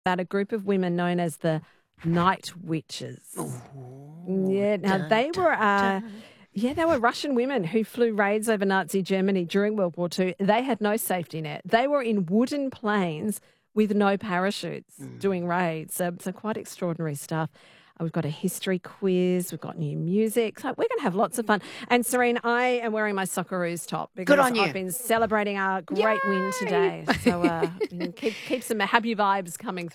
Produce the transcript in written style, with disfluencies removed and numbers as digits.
about a group of women known as the Night Witches. Yeah, now they were they were Russian women who flew raids over Nazi Germany during World War II. They had no safety net. They were in wooden planes with no parachutes doing raids. So quite extraordinary stuff. We've got a history quiz. We've got new music. So we're going to have lots of fun. And Serene, I am wearing my Socceroos top because on you. I've been celebrating our great win today. So keep some happy vibes coming